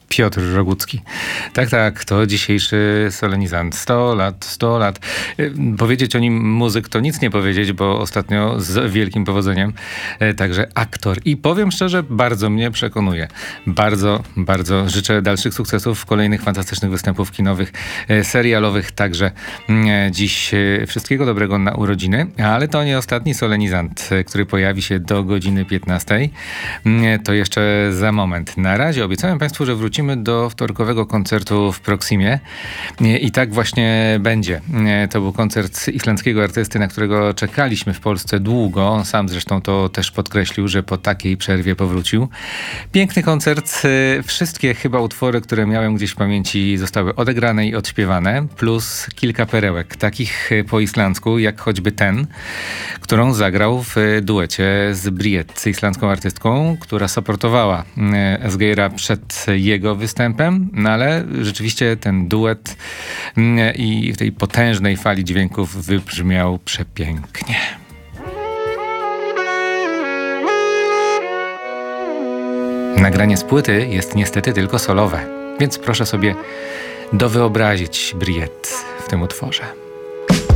Piotr Rogucki. Tak, to dzisiejszy solenizant. 100 lat, 100 lat. Powiedzieć o nim muzyk to nic nie powiedzieć, bo ostatnio z wielkim powodzeniem także aktor. I powiem szczerze, bardzo mnie przekonuje. Bardzo życzę dalszych sukcesów, kolejnych fantastycznych występów kinowych, serialowych. Także dziś wszystkiego dobrego na urodziny. Ale to nie ostatni solenizant, który pojawi się do godziny 15. To jeszcze za moment. Na razie obiecałem Państwu, że wrócimy do wtorkowego koncertu w Proximie i tak właśnie będzie. To był koncert islandzkiego artysty, na którego czekaliśmy w Polsce długo. On sam zresztą to też podkreślił, że po takiej przerwie powrócił. Piękny koncert. Wszystkie chyba utwory, które miałem gdzieś w pamięci, zostały odegrane i odśpiewane, plus kilka perełek, takich po islandzku, jak choćby ten, którą zagrał w duecie z Bríet, islandzką artystką, która supportowała Asgeira przed jego występem, no ale rzeczywiście ten duet i w tej potężnej fali dźwięków wybrzmiał przepięknie. Nagranie z płyty jest niestety tylko solowe, więc proszę sobie dowyobrazić Bríet w tym utworze.